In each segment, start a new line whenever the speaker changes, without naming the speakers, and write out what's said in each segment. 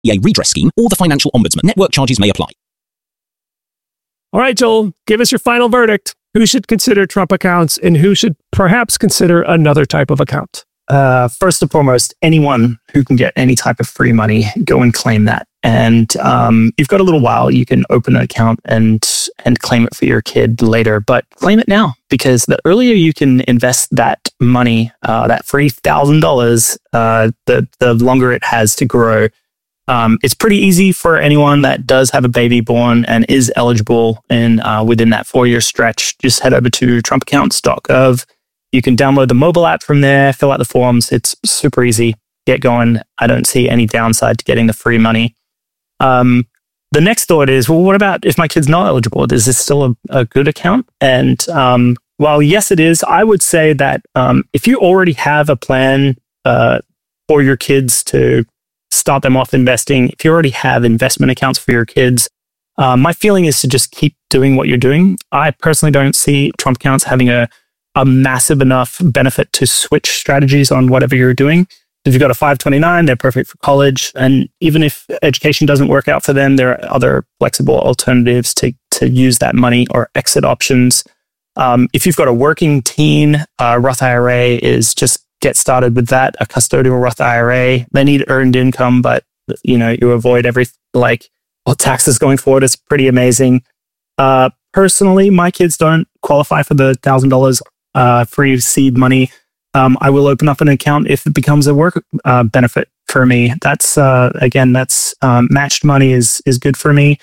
redress scheme or the Financial Ombudsman. Network charges may apply.
All right, Joel, give us your final verdict. Who should consider Trump accounts and who should perhaps consider another type of account?
First and foremost, anyone who can get any type of free money, go and claim that. And you've got a little while. You can open an account and claim it for your kid later, but claim it now, because the earlier you can invest that money, that free $1,000, the longer it has to grow. It's pretty easy for anyone that does have a baby born and is eligible in within that 4-year stretch. Just head over to trumpaccounts.gov. You can download the mobile app from there, fill out the forms. It's super easy. Get going. I don't see any downside to getting the free money. The next thought is, well, what about if my kid's not eligible? Is this still a good account? And well, yes, it is. I would say that if you already have a plan for your kids to start them off investing, if you already have investment accounts for your kids, my feeling is to just keep doing what you're doing. I personally don't see Trump accounts having a massive enough benefit to switch strategies on whatever you're doing. If you've got a 529, they're perfect for college. And even if education doesn't work out for them, there are other flexible alternatives to use that money or exit options. If you've got a working teen, Roth IRA is just get started with that. A custodial Roth IRA, they need earned income, but you avoid taxes going forward. It's pretty amazing. Personally, my kids don't qualify for the $1,000 free seed money. I will open up an account if it becomes a work benefit for me. That's matched money is good for me.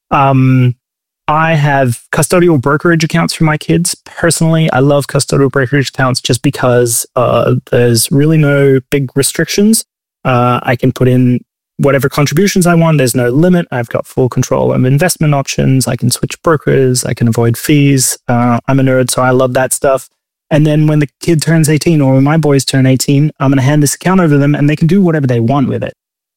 I have custodial brokerage accounts for my kids. Personally, I love custodial brokerage accounts just because there's really no big restrictions. I can put in whatever contributions I want. There's no limit. I've got full control of investment options. I can switch brokers. I can avoid fees. I'm a nerd, so I love that stuff. And then when the kid turns 18 or when my boys turn 18, I'm going to hand this account over to them and they can do whatever they want with it.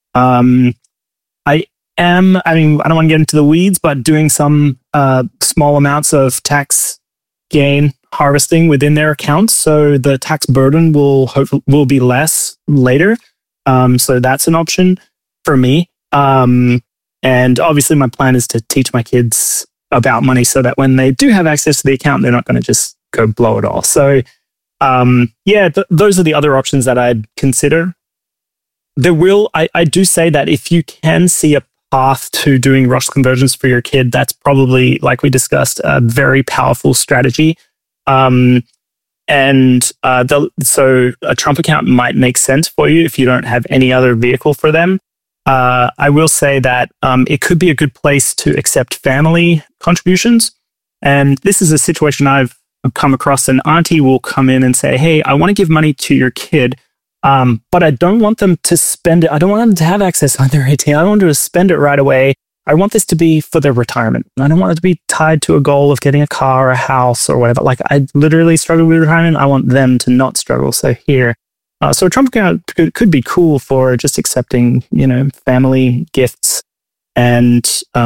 I don't want to get into the weeds, but doing some small amounts of tax gain harvesting within their accounts. So the tax burden will be less later. So that's an option for me. And obviously my plan is to teach my kids about money so that when they do have access to the account, they're not going to just go blow it all. So those are the other options that I'd consider. I do say that if you can see a path to doing Roth conversions for your kid, that's probably, like we discussed, a very powerful strategy. So a Trump account might make sense for you if you don't have any other vehicle for them. I will say that it could be a good place to accept family contributions. And this is a situation I've come across. An auntie will come in and say, hey, I want to give money to your kid, but I don't want them to spend it. I don't want them to have access on their 18. I don't want them to spend it right away. I want this to be for their retirement. I don't want it to be tied to a goal of getting a car or a house or whatever. Like, I literally struggle with retirement. I want them to not struggle. So here. So a Trump account could be cool for just accepting, family gifts. And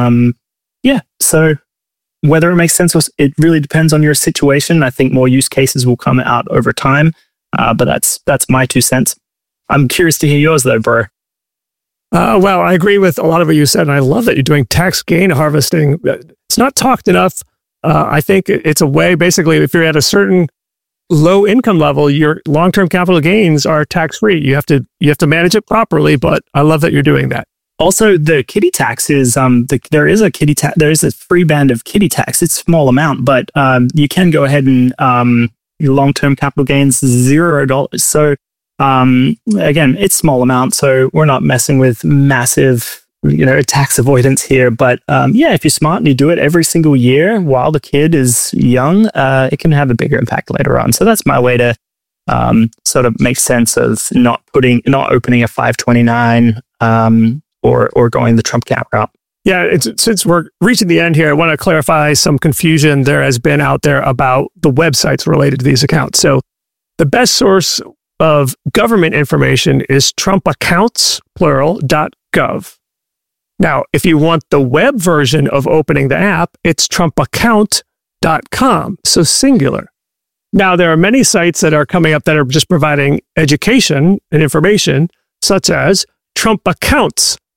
so whether it makes sense, it really depends on your situation. I think more use cases will come out over time. But that's my 2 cents. I'm curious to hear yours though, bro.
Well, I agree with a lot of what you said, and I love that you're doing tax gain harvesting. It's not talked enough. I think it's a way, basically, if you're at a certain low income level, your long-term capital gains are tax-free. You have to manage it properly, but I love that you're doing that.
Also, the kiddie tax is there is a kiddie tax. There is a free band of kiddie tax. It's a small amount, but you can go ahead and your long-term capital gains $0. So again, it's small amount, so we're not messing with massive tax avoidance here. But if you're smart and you do it every single year while the kid is young, it can have a bigger impact later on. So that's my way to sort of make sense of not opening a 529 or going the Trump account route.
Yeah, since we're reaching the end here, I want to clarify some confusion there has been out there about the websites related to these accounts. So the best source of government information is trumpaccounts, plural, .gov. Now, if you want the web version of opening the app, it's trumpaccount.com, so singular. Now, there are many sites that are coming up that are just providing education and information, such as Trump Accounts